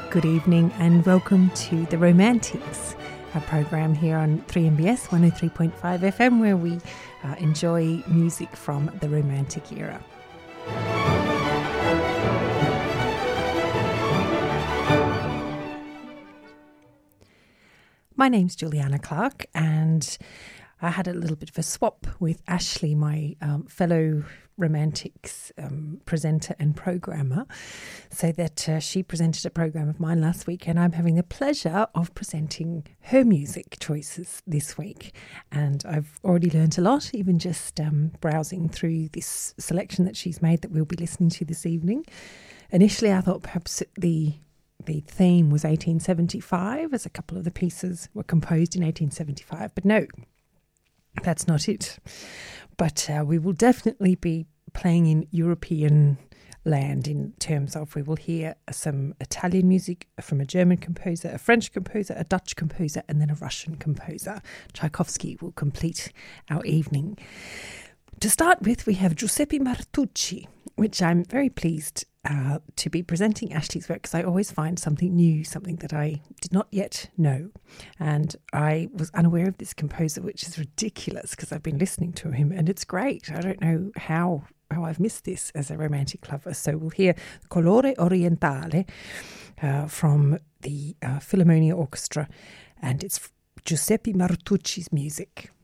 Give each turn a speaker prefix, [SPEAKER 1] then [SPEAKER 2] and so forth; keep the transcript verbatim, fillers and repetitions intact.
[SPEAKER 1] Good evening and welcome to The Romantics, a program here on three M B S one oh three point five F M where we uh, enjoy music from the Romantic era. My name's Juliana Clark, and I had a little bit of a swap with Ashley, my um, fellow Romantics um, presenter and programmer, so that uh, she presented a program of mine last week, and I'm having the pleasure of presenting her music choices this week. And I've already learnt a lot, even just um, browsing through this selection that she's made that we'll be listening to this evening. Initially, I thought perhaps the The theme was eighteen seventy-five, as a couple of the pieces were composed in eighteen seventy-five, but no, that's not it. But uh, we will definitely be playing in European land in terms of we will hear some Italian music from a German composer, a French composer, a Dutch composer, and then a Russian composer. Tchaikovsky will complete our evening. To start with, we have Giuseppe Martucci, which I'm very pleased uh, to be presenting Ashley's work, because I always find something new, something that I did not yet know. And I was unaware of this composer, which is ridiculous because I've been listening to him and it's great. I don't know how, how I've missed this as a romantic lover. So we'll hear Colore Orientale uh, from the uh, Philharmonia Orchestra, and it's Giuseppe Martucci's music.